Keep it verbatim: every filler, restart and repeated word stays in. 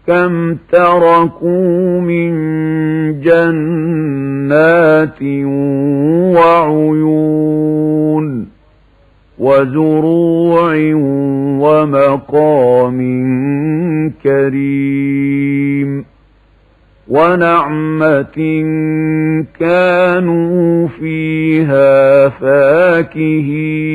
كم تركوا من جنات وعيون وزروع ومقام كريم ونعمة كانوا فيها فاكهين